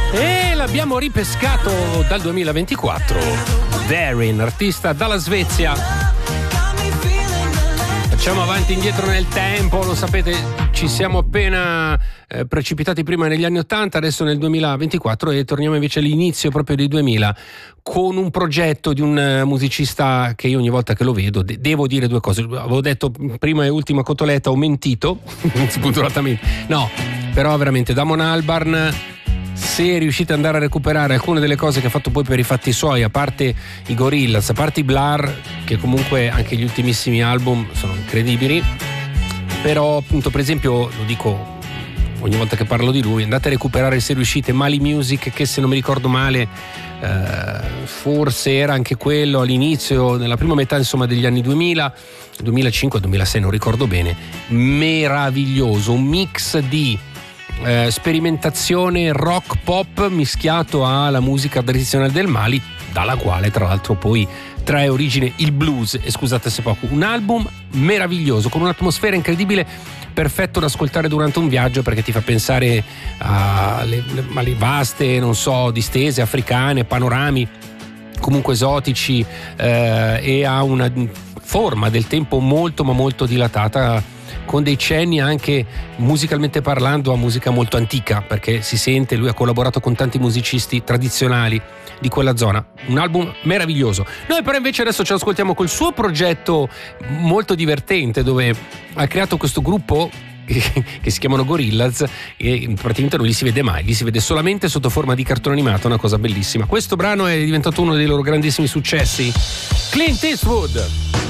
E l'abbiamo ripescato dal 2024. Darin, artista dalla Svezia. Facciamo avanti e indietro nel tempo, lo sapete, ci siamo appena precipitati prima negli anni 80, adesso nel 2024 e torniamo invece all'inizio proprio dei 2000 con un progetto di un musicista che io ogni volta che lo vedo devo dire due cose. Avevo detto prima e ultima cotoletta, ho mentito spudoratamente, no, però veramente Damon Albarn, se riuscite ad andare a recuperare alcune delle cose che ha fatto poi per i fatti suoi, a parte i Gorillaz, a parte i Blur, che comunque anche gli ultimissimi album sono incredibili, però appunto per esempio, lo dico ogni volta che parlo di lui, andate a recuperare se riuscite Mali Music, che se non mi ricordo male forse era anche quello all'inizio, nella prima metà insomma degli anni 2000, 2005, 2006 non ricordo bene, meraviglioso, un mix di sperimentazione rock pop mischiato alla musica tradizionale del Mali, dalla quale tra l'altro poi trae origine il blues, e scusate se poco, un album meraviglioso con un'atmosfera incredibile, perfetto da ascoltare durante un viaggio perché ti fa pensare alle vaste, non so, distese africane, panorami comunque esotici, e ha una forma del tempo molto ma molto dilatata, con dei cenni anche musicalmente parlando a musica molto antica, perché si sente, lui ha collaborato con tanti musicisti tradizionali di quella zona. Un album meraviglioso. Noi però invece adesso ci ascoltiamo col suo progetto molto divertente, dove ha creato questo gruppo che si chiamano Gorillaz, e praticamente non li si vede mai, li si vede solamente sotto forma di cartone animato, una cosa bellissima. Questo brano è diventato uno dei loro grandissimi successi. Clint Eastwood.